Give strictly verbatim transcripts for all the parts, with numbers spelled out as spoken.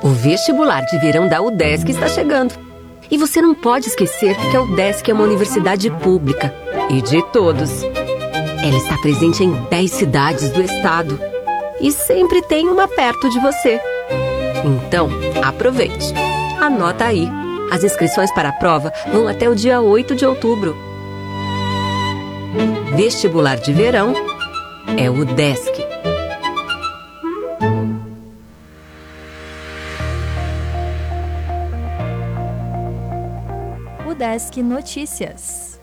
O vestibular de verão da UDESC está chegando. E você não pode esquecer que a UDESC é uma universidade pública e de todos. Ela está presente em dez cidades do estado e sempre tem uma perto de você. Então, aproveite. Anota aí. As inscrições para a prova vão até o dia oito de outubro. Vestibular de verão é o UDESC. UDESC Notícias.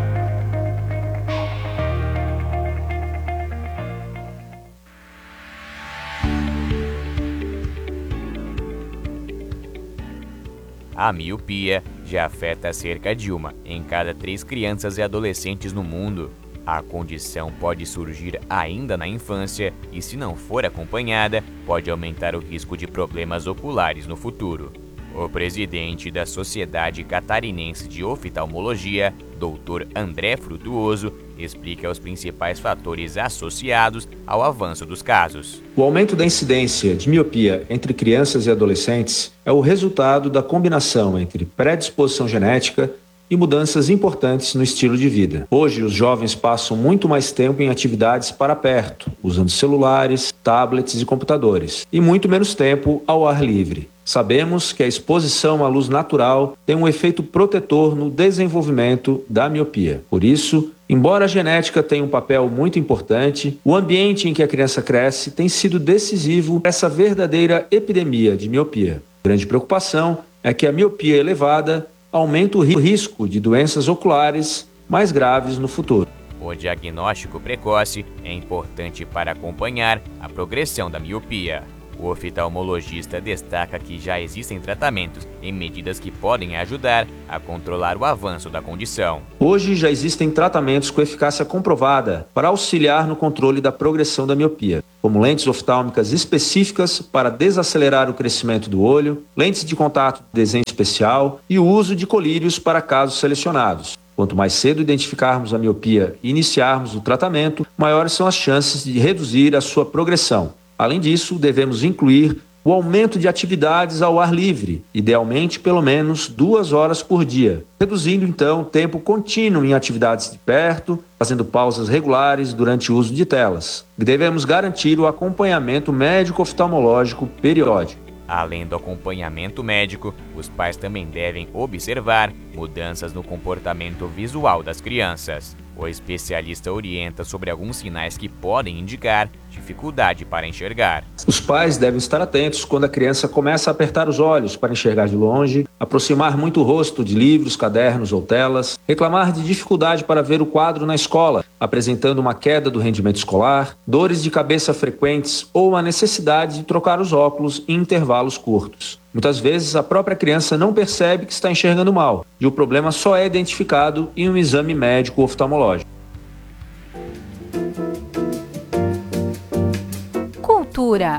A miopia já afeta cerca de uma em cada três crianças e adolescentes no mundo. A condição pode surgir ainda na infância e, se não for acompanhada, pode aumentar o risco de problemas oculares no futuro. O presidente da Sociedade Catarinense de Oftalmologia, doutor André Frutuoso, explica os principais fatores associados ao avanço dos casos. O aumento da incidência de miopia entre crianças e adolescentes é o resultado da combinação entre predisposição genética e mudanças importantes no estilo de vida. Hoje, os jovens passam muito mais tempo em atividades para perto, usando celulares, tablets e computadores, e muito menos tempo ao ar livre. Sabemos que a exposição à luz natural tem um efeito protetor no desenvolvimento da miopia. Por isso, embora a genética tenha um papel muito importante, o ambiente em que a criança cresce tem sido decisivo para essa verdadeira epidemia de miopia. A grande preocupação é que a miopia elevada aumenta o risco de doenças oculares mais graves no futuro. O diagnóstico precoce é importante para acompanhar a progressão da miopia. O oftalmologista destaca que já existem tratamentos e medidas que podem ajudar a controlar o avanço da condição. Hoje já existem tratamentos com eficácia comprovada para auxiliar no controle da progressão da miopia, como lentes oftálmicas específicas para desacelerar o crescimento do olho, lentes de contato de desenho especial e o uso de colírios para casos selecionados. Quanto mais cedo identificarmos a miopia e iniciarmos o tratamento, maiores são as chances de reduzir a sua progressão. Além disso, devemos incluir o aumento de atividades ao ar livre, idealmente pelo menos duas horas por dia, reduzindo então o tempo contínuo em atividades de perto, fazendo pausas regulares durante o uso de telas. Devemos garantir o acompanhamento médico-oftalmológico periódico. Além do acompanhamento médico, os pais também devem observar mudanças no comportamento visual das crianças. O especialista orienta sobre alguns sinais que podem indicar dificuldade para enxergar. Os pais devem estar atentos quando a criança começa a apertar os olhos para enxergar de longe, aproximar muito o rosto de livros, cadernos ou telas, reclamar de dificuldade para ver o quadro na escola, apresentando uma queda do rendimento escolar, dores de cabeça frequentes ou a necessidade de trocar os óculos em intervalos curtos. Muitas vezes a própria criança não percebe que está enxergando mal e o problema só é identificado em um exame médico oftalmológico. Cultura.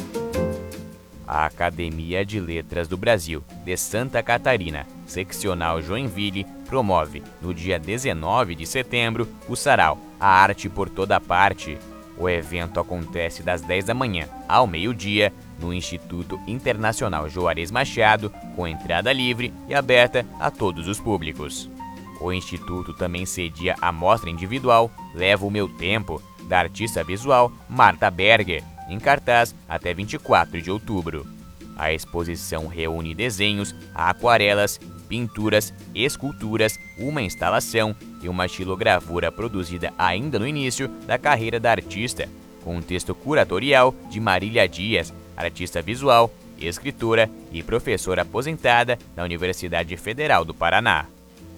A Academia de Letras do Brasil, de Santa Catarina, seccional Joinville, promove, no dia dezenove de setembro, o Sarau, a arte por toda parte. O evento acontece das dez da manhã ao meio-dia, no Instituto Internacional Juarez Machado, com entrada livre e aberta a todos os públicos. O Instituto também cedia a mostra individual Leva o Meu Tempo, da artista visual Marta Berger, em cartaz até vinte e quatro de outubro. A exposição reúne desenhos, aquarelas, pinturas, esculturas, uma instalação e uma xilogravura produzida ainda no início da carreira da artista, com um texto curatorial de Marília Dias, artista visual, escritora e professora aposentada da Universidade Federal do Paraná.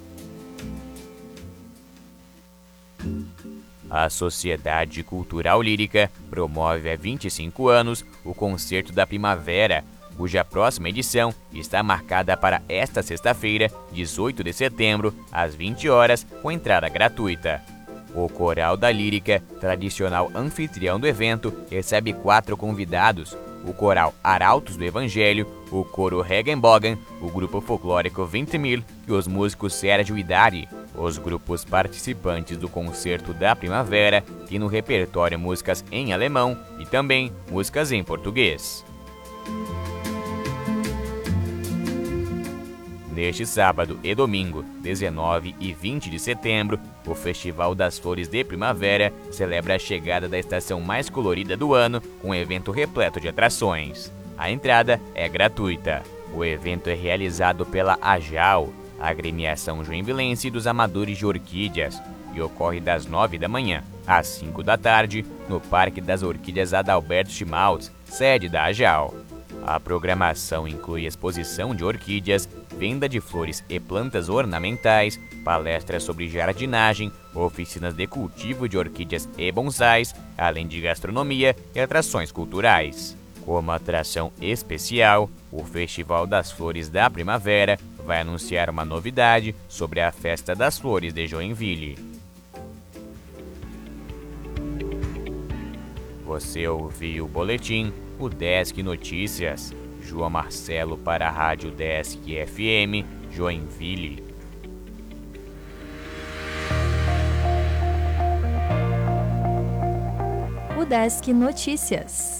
A Sociedade Cultural Lírica promove há vinte e cinco anos o Concerto da Primavera, cuja próxima edição está marcada para esta sexta-feira, dezoito de setembro, às vinte horas, com entrada gratuita. O Coral da Lírica, tradicional anfitrião do evento, recebe quatro convidados: o Coral Arautos do Evangelho, o Coro Regenbogen, o Grupo Folclórico vinte mil e os músicos Sérgio e Dari. Os grupos participantes do Concerto da Primavera têm no repertório músicas em alemão e também músicas em português. Neste sábado e domingo, dezenove e vinte de setembro, o Festival das Flores de Primavera celebra a chegada da estação mais colorida do ano, com um evento repleto de atrações. A entrada é gratuita. O evento é realizado pela AJAL, a Agremiação Joinvilense dos Amadores de Orquídeas, e ocorre das nove da manhã às cinco da tarde, no Parque das Orquídeas Adalberto Schmaltz, sede da AJAL. A programação inclui exposição de orquídeas, venda de flores e plantas ornamentais, palestras sobre jardinagem, oficinas de cultivo de orquídeas e bonsais, além de gastronomia e atrações culturais. Como atração especial, o Festival das Flores da Primavera vai anunciar uma novidade sobre a Festa das Flores de Joinville. Você ouviu o boletim, o Desk Notícias. João Marcelo para a Rádio Desk F M, Joinville. O Desk Notícias.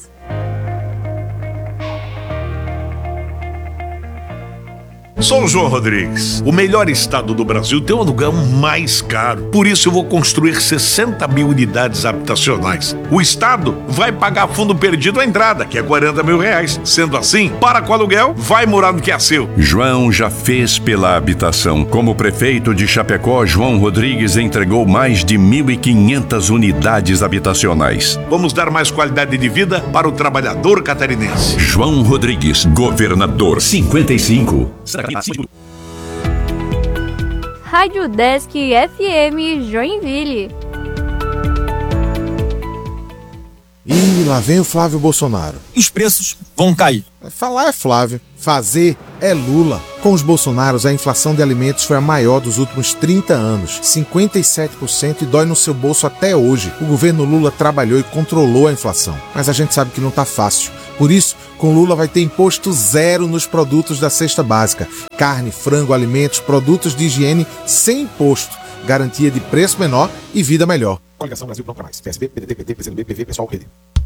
Sou o João Rodrigues. O melhor estado do Brasil tem um aluguel mais caro. Por isso eu vou construir sessenta mil unidades habitacionais. O estado vai pagar fundo perdido à entrada, que é quarenta mil reais. Sendo assim, para com o aluguel, vai morar no que é seu. João já fez pela habitação. Como prefeito de Chapecó, João Rodrigues entregou mais de mil e quinhentas unidades habitacionais. Vamos dar mais qualidade de vida para o trabalhador catarinense. João Rodrigues, governador. cinquenta e cinco. Rádio Desk F M Joinville. E lá vem o Flávio Bolsonaro. Os preços vão cair. Falar é Flávio, fazer é Lula. Com os Bolsonaros, a inflação de alimentos foi a maior dos últimos trinta anos, cinquenta e sete por cento, e dói no seu bolso até hoje. O governo Lula trabalhou e controlou a inflação, mas a gente sabe que não tá fácil. Por isso, com Lula vai ter imposto zero nos produtos da cesta básica. Carne, frango, alimentos, produtos de higiene sem imposto. Garantia de preço menor e vida melhor. Coligação Brasil Não Pra Mais. P S B, P D T, P T, P C do B, P V, Pessoal, Rede.